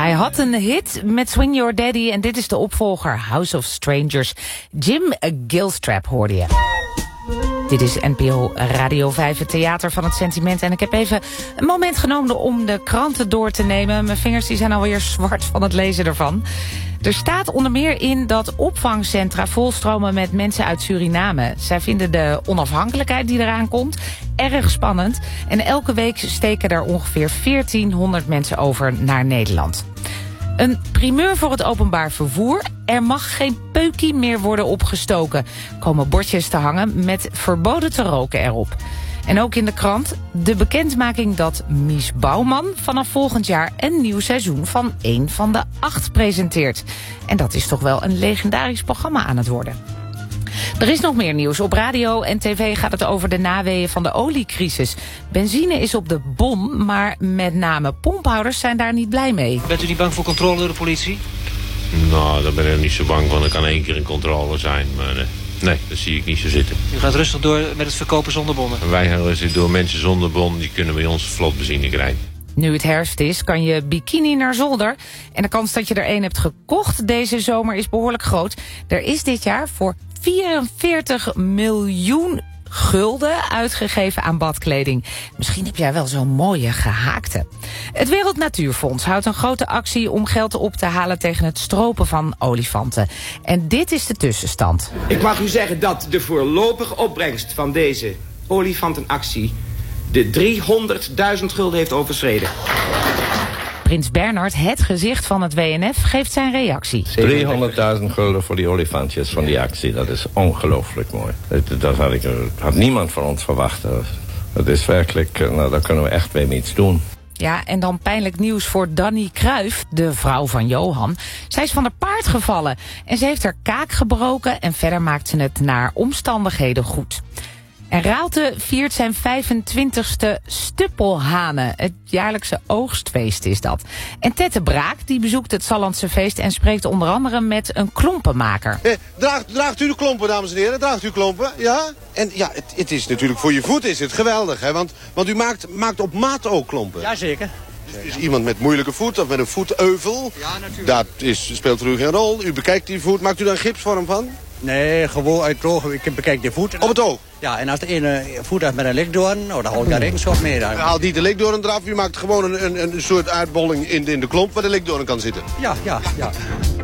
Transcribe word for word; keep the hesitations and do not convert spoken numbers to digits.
Hij had een hit met Swing Your Daddy en dit is de opvolger House of Strangers. Jim Gilstrap hoorde je. Dit is N P O Radio vijf, het theater van het sentiment. En ik heb even een moment genomen om de kranten door te nemen. Mijn vingers die zijn alweer zwart van het lezen ervan. Er staat onder meer in dat opvangcentra volstromen met mensen uit Suriname. Zij vinden de onafhankelijkheid die eraan komt erg spannend. En elke week steken er ongeveer veertienhonderd mensen over naar Nederland. Een primeur voor het openbaar vervoer. Er mag geen peukie meer worden opgestoken. Komen bordjes te hangen met verboden te roken erop. En ook in de krant de bekendmaking dat Mies Bouwman vanaf volgend jaar een nieuw seizoen van één van de acht presenteert. En dat is toch wel een legendarisch programma aan het worden. Er is nog meer nieuws. Op radio en tv gaat het over de naweeën van de oliecrisis. Benzine is op de bon, maar met name pomphouders zijn daar niet blij mee. Bent u niet bang voor controle door de politie? Nou, daar ben ik niet zo bang van. Er kan één keer een controle zijn, maar... Uh... Nee, dat zie ik niet zo zitten. U gaat rustig door met het verkopen zonder bonnen? Wij gaan rustig door. Mensen zonder bon, die kunnen bij ons vlot benzine krijgen. Nu het herfst is, kan je bikini naar zolder. En de kans dat je er een hebt gekocht deze zomer is behoorlijk groot. Er is dit jaar voor vierenveertig miljoen gulden uitgegeven aan badkleding. Misschien heb jij wel zo'n mooie gehaakte. Het Wereld Natuurfonds houdt een grote actie om geld op te halen tegen het stropen van olifanten. En dit is de tussenstand. Ik mag u zeggen dat de voorlopige opbrengst van deze olifantenactie de driehonderdduizend gulden heeft overschreden. Prins Bernhard, het gezicht van het W N F, geeft zijn reactie. driehonderdduizend gulden voor die olifantjes van die actie. Dat is ongelooflijk mooi. Dat, dat had, ik, had niemand van ons verwacht. Dat is werkelijk, nou, daar kunnen we echt mee iets doen. Ja, en dan pijnlijk nieuws voor Danny Cruijff, de vrouw van Johan. Zij is van haar paard gevallen en ze heeft haar kaak gebroken en verder maakt ze het naar omstandigheden goed. En Raalte viert zijn vijfentwintigste Stuppelhanen. Het jaarlijkse oogstfeest is dat. En Tette Braak die bezoekt het Sallandse feest en spreekt onder andere met een klompenmaker. Eh, draagt, draagt u de klompen, dames en heren? Draagt u klompen? Ja? En ja, het, het is natuurlijk voor je voet is het geweldig, hè? Want, want u maakt, maakt op maat ook klompen. Jazeker. Is iemand met moeilijke voet of met een voeteuvel? Ja, natuurlijk. Dat is, speelt voor u geen rol. U bekijkt die voet. Maakt u daar een gipsvorm van? Nee, gewoon uit het oog. Ik bekijk de voet. Op het oog? Ja, en als de ene voet heeft met een likdoorn, nou, dan hou ik daar rekenschap mee. Dan. U haalt niet de likdoorn eraf. U maakt gewoon een, een, een soort uitbolling in de, in de klomp waar de likdoorn kan zitten. Ja, ja, ja.